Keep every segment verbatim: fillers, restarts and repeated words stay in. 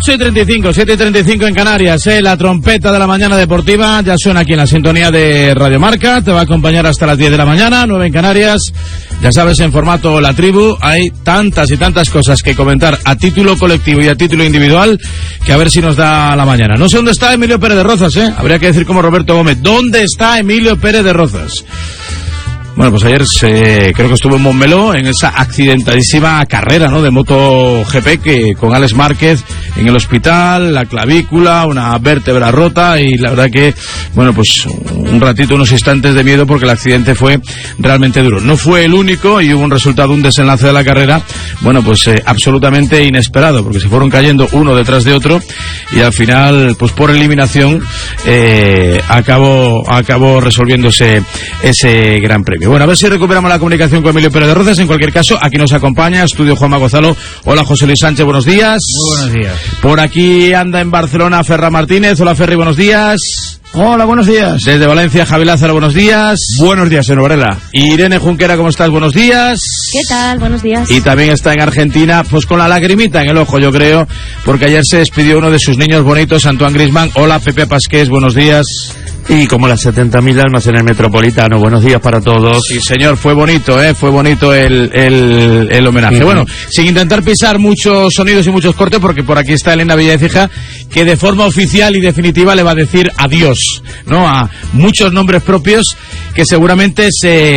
ocho y treinta y cinco, siete y treinta y cinco en Canarias, eh, la trompeta de la mañana deportiva ya suena aquí en la sintonía de Radio Marca, te va a acompañar hasta las diez de la mañana, nueve en Canarias, ya sabes, en formato La Tribu, hay tantas y tantas cosas que comentar a título colectivo y a título individual, que a ver si nos da la mañana. No sé dónde está Emilio Pérez de Rozas, eh, habría que decir como Roberto Gómez, ¿dónde está Emilio Pérez de Rozas? Bueno, pues ayer se, creo que estuvo en Montmeló en esa accidentadísima carrera, ¿no?, de MotoGP, que con Alex Márquez en el hospital, la clavícula, una vértebra rota, y la verdad que, bueno, pues un ratito, unos instantes de miedo, porque el accidente fue realmente duro. No fue el único, y hubo un resultado, un desenlace de la carrera, bueno, pues eh, absolutamente inesperado, porque se fueron cayendo uno detrás de otro, y al final, pues por eliminación, eh, acabó, acabó resolviéndose ese gran premio. Bueno, a ver si recuperamos la comunicación con Emilio Pérez de Rozas. En cualquier caso, aquí nos acompaña Estudio Juanma Gonzalo. Hola, José Luis Sánchez, buenos días. Muy buenos días. Por aquí anda en Barcelona Ferran Martínez. Hola, Ferri, buenos días. Hola, buenos días. Desde Valencia, Javi Lázaro, buenos días. Buenos días, señor Varela. Irene Junquera, ¿cómo estás? Buenos días. ¿Qué tal? Buenos días. Y también está en Argentina, pues con la lagrimita en el ojo, yo creo, porque ayer se despidió uno de sus niños bonitos, Antoine Griezmann. Hola, Pepe Pasqués, buenos días. Y como las setenta mil almas en el Metropolitano, buenos días para todos. Sí, señor, fue bonito, ¿eh? Fue bonito el, el, el homenaje. Uh-huh. Bueno, sin intentar pisar muchos sonidos y muchos cortes, porque por aquí está Elena Villaecija, que de forma oficial y definitiva le va a decir adiós, ¿no?, a muchos nombres propios que seguramente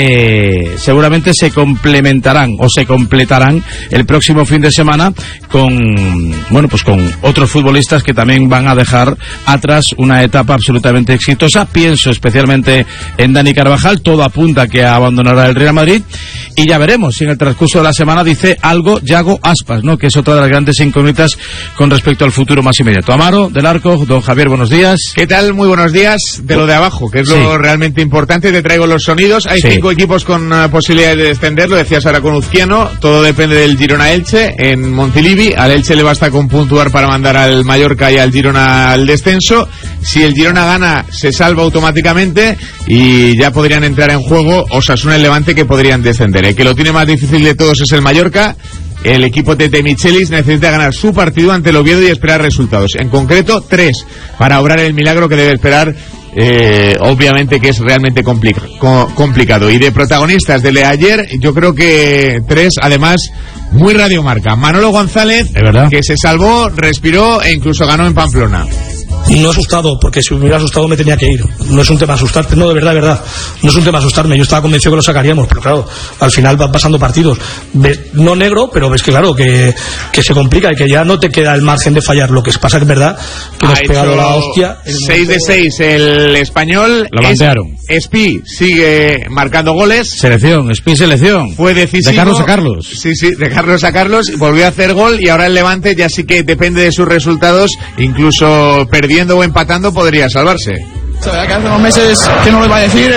se seguramente se complementarán o se completarán el próximo fin de semana con, bueno, pues con otros futbolistas que también van a dejar atrás una etapa absolutamente exitosa. Pienso especialmente en Dani Carvajal, todo apunta que abandonará el Real Madrid, y ya veremos si en el transcurso de la semana dice algo Yago Aspas, ¿no?, que es otra de las grandes incógnitas con respecto al futuro más inmediato. Amaro del Arco, don Javier, buenos días. ¿Qué tal? Muy buenos días. De lo de abajo, que es lo sí. realmente importante, te traigo los sonidos. Hay sí. cinco equipos con uh, posibilidades de descender, lo decías ahora con Uzquiano, todo depende del Girona Elche en Montilivi. Al Elche le basta con puntuar para mandar al Mallorca y al Girona al descenso. Si el Girona gana, se salva automáticamente y ya podrían entrar en juego Osasuna y Levante, que podrían descender. El que lo tiene más difícil de todos es el Mallorca. El equipo de De Michelis necesita ganar su partido ante el Oviedo y esperar resultados. En concreto, tres, para obrar el milagro que debe esperar. Eh, obviamente que es realmente complica, co- complicado. Y de protagonistas de ayer, yo creo que tres, además, muy radiomarca. Manolo González, que se salvó, respiró e incluso ganó en Pamplona. No asustado, porque si me hubiera asustado me tenía que ir. No es un tema asustarte, no, de verdad, de verdad. No es un tema asustarme, yo estaba convencido que lo sacaríamos, pero claro, al final van pasando partidos. Ves, no negro, pero ves que claro, que, que se complica y que ya no te queda el margen de fallar. Lo que pasa que es verdad que nos ha pegado la hostia. seis de seis el español. Lo bandearon. Espi sigue marcando goles. Selección, Espi selección. Fue decisivo. De Carlos a Carlos. Sí, sí, de Carlos a Carlos. Volvió a hacer gol y ahora el Levante ya sí que depende de sus resultados, incluso perdiendo o empatando podría salvarse. O sea, que hace unos meses que no lo iba a decir.